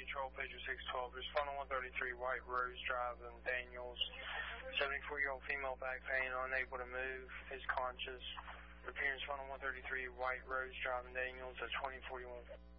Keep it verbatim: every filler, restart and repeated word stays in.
control, pager six twelve. Respond on one thirty-three White Rose Drive in Daniels. seventy-four-year-old female, back pain, unable to move, is conscious. Appearance on one thirty-three White Rose Drive in Daniels at twenty forty-one.